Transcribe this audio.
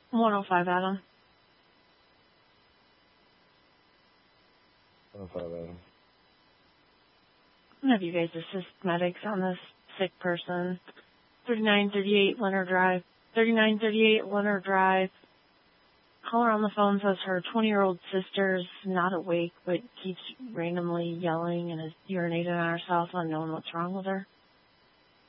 105 Adam. 105 Adam. I'm going to have you guys assist medics on this sick person. 3938 Leonard Drive. 3938 Leonard Drive. Caller on the phone says her 20-year-old sister's not awake, but keeps randomly yelling and is urinating on herself, unknown what's wrong with her.